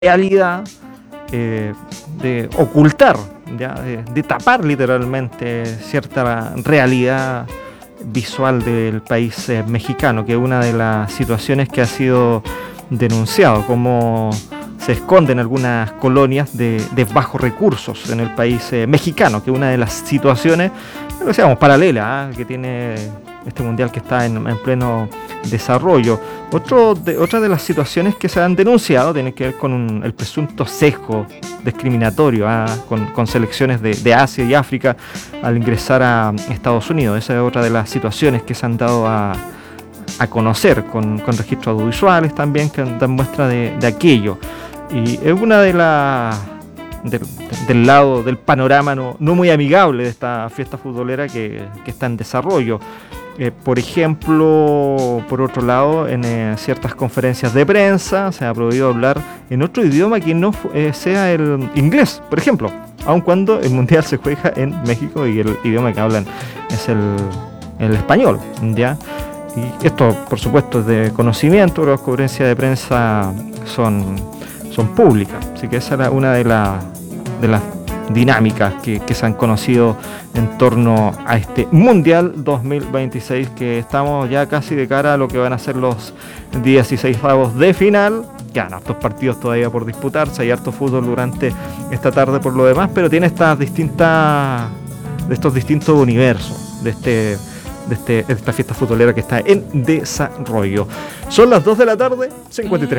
realidad, de ocultar, ¿ya? De tapar literalmente cierta realidad visual del país mexicano, que es una de las situaciones que ha sido denunciado, como se esconden algunas colonias de bajos recursos en el país mexicano, que es una de las situaciones, digamos, paralelas, que tiene este mundial que está en pleno desarrollo. Otra de las situaciones que se han denunciado tiene que ver con el presunto sesgo discriminatorio con selecciones de Asia y África al ingresar a Estados Unidos. Esa es otra de las situaciones que se han dado a conocer con registros audiovisuales también que dan muestra de aquello. Y es una de las del lado del panorama no muy amigable de esta fiesta futbolera que está en desarrollo. Por ejemplo, por otro lado, en ciertas conferencias de prensa se ha prohibido hablar en otro idioma que no sea el inglés, por ejemplo, aun cuando el mundial se juega en México y el idioma que hablan es el español, ¿ya? Y esto, por supuesto, es de conocimiento, pero las conferencias de prensa son públicas, así que esa era una de las dinámicas que se han conocido en torno a este Mundial 2026, que estamos ya casi de cara a lo que van a ser los 16avos de final. Quedan hartos partidos todavía por disputarse, hay harto fútbol durante esta tarde por lo demás, pero tiene estos distintos universos de esta fiesta futbolera que está en desarrollo. Son las 2 de la tarde, 53